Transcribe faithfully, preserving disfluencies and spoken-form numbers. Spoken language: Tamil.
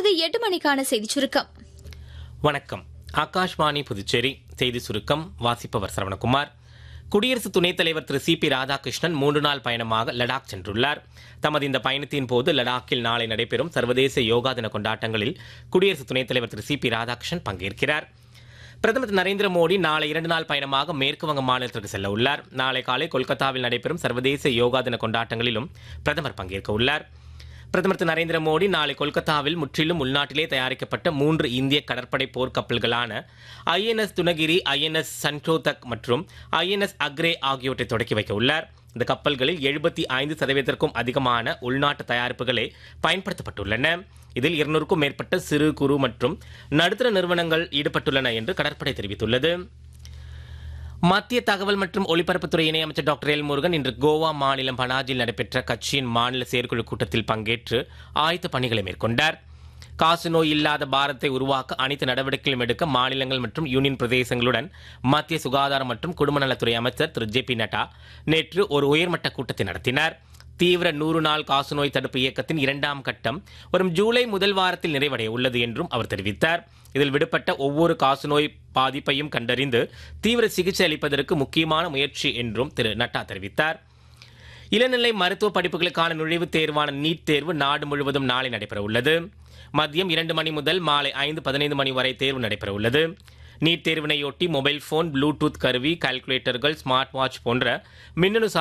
தொடர்வது எட்டு மணிக்கான செய்திச் சுருக்கம். வணக்கம். ஆகாஷ்வாணி புதுச்சேரி செய்தி சுருக்கம் வாசிப்பவர் சரவணகுமார். குடியரசு துணைத் தலைவர் திரு சி பி ராதாகிருஷ்ணன் மூன்று நாள் பயணமாக லடாக் சென்றுள்ளார். தமது இந்த பயணத்தின் போது லடாக்கில் நாளை நடைபெறும் சர்வதேச யோகா தின கொண்டாட்டங்களில் குடியரசு துணைத் தலைவர் திரு சி பி ராதாகிருஷ்ணன் பங்கேற்கிறார். பிரதமர் திரு நரேந்திர மோடி நாளை இரண்டு நாள் பயணமாக மேற்குவங்க மாநிலத்திற்கு செல்ல உள்ளார். நாளை காலை கொல்கத்தாவில் நடைபெறும் சர்வதேச யோகா தின கொண்டாட்டங்களிலும் பிரதமர் பங்கேற்க உள்ளார். பிரதமர் திரு நரேந்திர மோடி நாளை கொல்கத்தாவில் முற்றிலும் உள்நாட்டிலே தயாரிக்கப்பட்ட மூன்று இந்திய கடற்படை போர்க்கப்பல்களான ஐ என் எஸ் துனகிரி, ஐ என் எஸ் சன்ஷோதக் மற்றும் ஐ என் எஸ் அக்ரே ஆகியவற்றை தொடக்கி வைக்க உள்ளார். இந்த கப்பல்களில் எழுபத்தி ஐந்து சதவீதத்திற்கும் அதிகமான உள்நாட்டு தயாரிப்புகளே பயன்படுத்தப்பட்டுள்ளன. இதில் இருநூறுக்கும் மேற்பட்ட சிறு குறு மற்றும் நடுத்தர நிறுவனங்கள் ஈடுபட்டுள்ளன என்று கடற்படை தெரிவித்துள்ளது. மத்திய தகவல் மற்றும் ஒலிபரப்புத்துறை இணையமைச்சர் டாக்டர் எல் முருகன் இன்று கோவா மாநிலம் பனாஜியில் நடைபெற்ற கட்சியின் மாநில செயற்குழு கூட்டத்தில் பங்கேற்று ஆயத்த பணிகளை மேற்கொண்டார். காசநோய் இல்லாத பாரத்தை உருவாக்க அனைத்து நடவடிக்கைகளும் எடுக்க மாநிலங்கள் மற்றும் யூனியன் பிரதேசங்களுடன் மத்திய சுகாதாரம் மற்றும் குடும்ப நலத்துறை அமைச்சர் திரு ஜே பி நட்டா நேற்று ஒரு உயர்மட்ட கூட்டத்தை நடத்தினார். தீவிர நூறு நாள் காசநோய் தடுப்பு இயக்கத்தின் இரண்டாம் கட்டம் வரும் ஜூலை முதல் வாரத்தில் நிறைவடைய உள்ளது என்றும் அவர் தெரிவித்தார். இதில் விடுபட்ட ஒவ்வொரு காசநோய் பாதிப்பையும் கண்டறிந்து தீவிர சிகிச்சை அளிப்பதற்கு முக்கியமான முயற்சி என்றும் திரு நட்டா தெரிவித்தார். இளநிலை மருத்துவ படிப்புகளுக்கான நுழைவுத் தேர்வான நீட் தேர்வு நாடு முழுவதும் நாளை நடைபெற உள்ளது. மதியம் இரண்டு மணி முதல் மாலை ஐந்து பதினைந்து மணி வரை தேர்வு நடைபெற உள்ளது. நீட் தேர்வினையொட்டி மொபைல் போன், ப்ளூடூத் கருவி, கால்குலேட்டர்கள், ஸ்மார்ட் வாட்ச் போன்ற மின்னணு